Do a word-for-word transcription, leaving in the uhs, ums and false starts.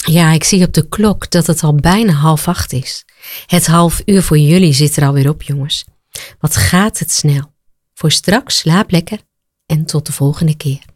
Ja, ik zie op de klok dat het al bijna half acht is. Het half uur voor jullie zit er alweer op, jongens. Wat gaat het snel. Voor straks slaap lekker en tot de volgende keer.